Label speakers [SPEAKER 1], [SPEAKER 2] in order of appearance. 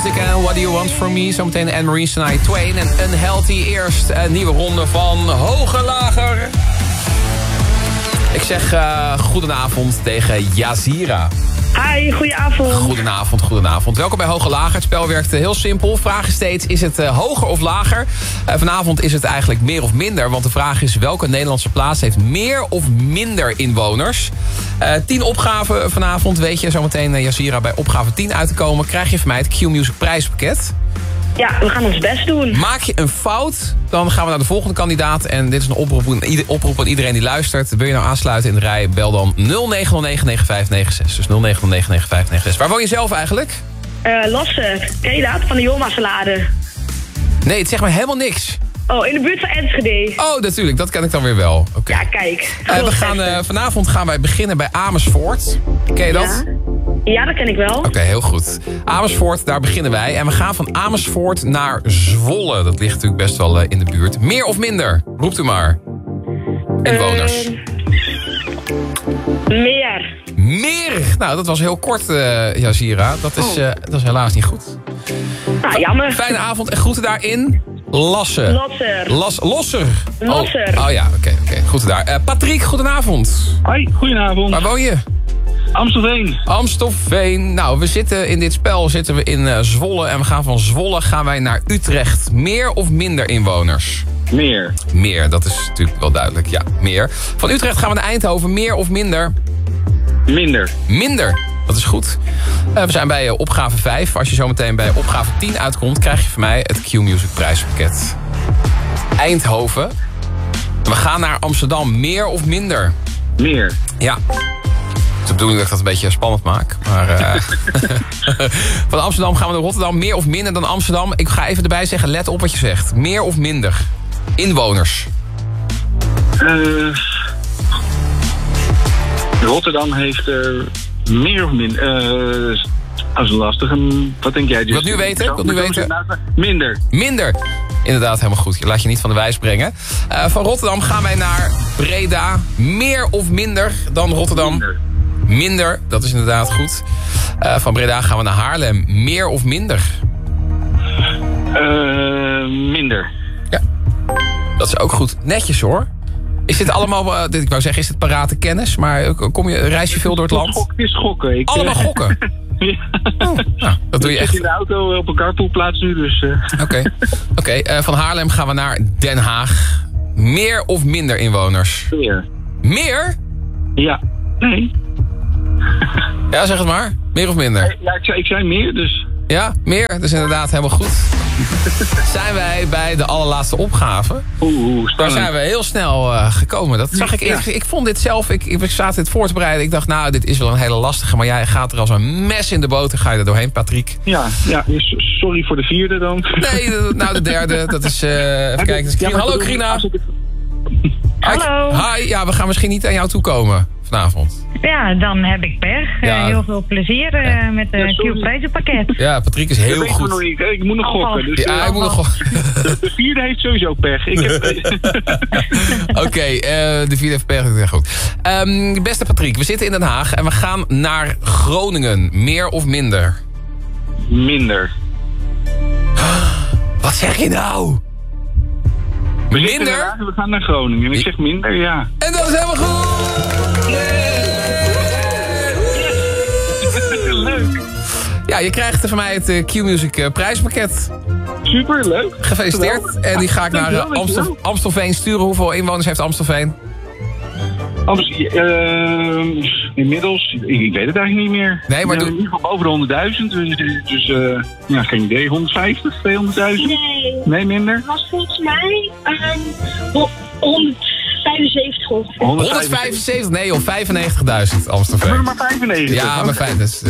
[SPEAKER 1] Music en What Do You Want From Me. Zometeen Anne-Marie, Shania Twain en Unhealthy. Eerst een nieuwe ronde van Hoger Lager. Ik zeg goedenavond tegen Yazira.
[SPEAKER 2] Hi, goedenavond.
[SPEAKER 1] Goedenavond. Welkom bij Hoger Lager. Het spel werkt heel simpel. Vraag is steeds, is het hoger of lager? Vanavond is het eigenlijk meer of minder. Want de vraag is, welke Nederlandse plaats heeft meer of minder inwoners? 10 opgaven vanavond. Weet je zometeen, Yazira, bij opgave 10 uit te komen. Krijg je van mij het Q-Music prijspakket.
[SPEAKER 2] Ja, we gaan ons best doen.
[SPEAKER 1] Maak je een fout, dan gaan we naar de volgende kandidaat. En dit is een oproep aan iedereen die luistert. Wil je nou aansluiten in de rij, bel dan 0909-9596. Dus 0909-9596. Waar woon je zelf eigenlijk?
[SPEAKER 2] Lasse, ken je dat? Van de Joma salade.
[SPEAKER 1] Nee, het zegt me helemaal niks.
[SPEAKER 2] Oh, in de buurt van Enschede.
[SPEAKER 1] Oh, natuurlijk, dat ken ik dan weer wel. Okay.
[SPEAKER 2] Ja, kijk.
[SPEAKER 1] Vanavond gaan wij beginnen bij Amersfoort. Ken je dat?
[SPEAKER 2] Ja, dat ken ik wel.
[SPEAKER 1] Oké, heel goed. Amersfoort, daar beginnen wij. En we gaan van Amersfoort naar Zwolle. Dat ligt natuurlijk best wel in de buurt. Meer of minder? Roept u maar. Inwoners.
[SPEAKER 2] Meer.
[SPEAKER 1] Meer? Nou, dat was heel kort, Yazira. Dat is helaas niet goed.
[SPEAKER 2] Nou, jammer.
[SPEAKER 1] Fijne avond en groeten daarin. Losser.
[SPEAKER 2] Losser.
[SPEAKER 1] Oh ja, oké. Goed daar. Patrick, goedenavond.
[SPEAKER 3] Hoi, goedenavond.
[SPEAKER 1] Waar woon je? Amstelveen. Nou, we zitten in dit spel in Zwolle. En we gaan van Zwolle naar Utrecht. Meer of minder inwoners? Meer, dat is natuurlijk wel duidelijk. Ja, meer. Van Utrecht gaan we naar Eindhoven. Meer of minder? Minder. Dat is goed. We zijn bij opgave 5. Als je zometeen bij opgave 10 uitkomt, krijg je van mij het Q-Music prijspakket. Eindhoven. We gaan naar Amsterdam. Meer of minder?
[SPEAKER 3] Meer.
[SPEAKER 1] Ja. Het is de bedoeling dat ik dat een beetje spannend maak. Maar van Amsterdam gaan we naar Rotterdam. Meer of minder dan Amsterdam? Ik ga even erbij zeggen, let op wat je zegt. Meer of minder? Inwoners.
[SPEAKER 3] Rotterdam heeft meer of minder... dat is lastig. Wat denk jij?
[SPEAKER 1] Wilt nu weten? Minder. Inderdaad, helemaal goed. Je laat je niet van de wijs brengen. Van Rotterdam gaan wij naar Breda. Meer of minder dan Rotterdam? Minder, dat is inderdaad goed. Van Breda gaan we naar Haarlem. Meer of minder?
[SPEAKER 3] Minder.
[SPEAKER 1] Ja, dat is ook goed. Netjes hoor. Is dit allemaal, ik wou zeggen, is het parate kennis? Maar reis je veel door het land?
[SPEAKER 3] Het is gokken.
[SPEAKER 1] Allemaal gokken?
[SPEAKER 3] Ja.
[SPEAKER 1] Oh, nou, dat doe je echt.
[SPEAKER 3] Ik zit in de auto op een carpoolplaats nu, dus...
[SPEAKER 1] Oké, van Haarlem gaan we naar Den Haag. Meer of minder inwoners? Meer?
[SPEAKER 3] Ja. Nee.
[SPEAKER 1] Ja, zeg het maar. Meer of minder?
[SPEAKER 3] Ja, ik zei meer, dus...
[SPEAKER 1] Ja, meer. Dat is inderdaad helemaal goed. Zijn wij bij de allerlaatste opgave.
[SPEAKER 3] Spannend.
[SPEAKER 1] Daar zijn we heel snel gekomen. Dat zag ik. Ja. Ik vond dit zelf. Ik zat dit voor te bereiden. Ik dacht, nou, dit is wel een hele lastige. Maar jij gaat er als een mes in de boter. Ga je er doorheen, Patrick?
[SPEAKER 3] Ja. Sorry voor de vierde dan.
[SPEAKER 1] Nee, de derde. Dat is... even kijken. Hallo, Krina.
[SPEAKER 2] Hallo.
[SPEAKER 1] Hi. Ja, we gaan misschien niet aan jou toe komen vanavond.
[SPEAKER 4] Ja, dan heb ik pech. Heel veel plezier met het Q-prijzenpakket.
[SPEAKER 1] Ja, Patrick is heel goed.
[SPEAKER 3] Nog niet. Ik moet nog gokken. Dus,
[SPEAKER 1] ik moet nog gokken.
[SPEAKER 3] De vierde heeft sowieso pech.
[SPEAKER 1] Oké, de vierde heeft pech. Dat is goed. Beste Patrick, we zitten in Den Haag en we gaan naar Groningen. Meer of minder?
[SPEAKER 3] Minder.
[SPEAKER 1] Wat zeg je nou?
[SPEAKER 3] Minder? We gaan naar Groningen. En ik zeg minder, ja.
[SPEAKER 1] En dat is helemaal goed!
[SPEAKER 3] Leuk.
[SPEAKER 1] Ja, je krijgt van mij het Q-Music prijspakket.
[SPEAKER 3] Super, leuk.
[SPEAKER 1] Gefeliciteerd. En die ga ik naar Amstelveen sturen. Hoeveel inwoners heeft Amstelveen?
[SPEAKER 3] Inmiddels, ik weet het eigenlijk niet meer.
[SPEAKER 1] Nee, maar
[SPEAKER 3] in ieder geval boven de 100.000. Dus geen idee. 150, 200.000? Nee, minder?
[SPEAKER 2] Het was volgens mij 175 ongeveer.
[SPEAKER 1] 175? Nee joh, 95.000 Amstelveen.
[SPEAKER 3] Maar 95?
[SPEAKER 1] Ja, maar fijn. Dus,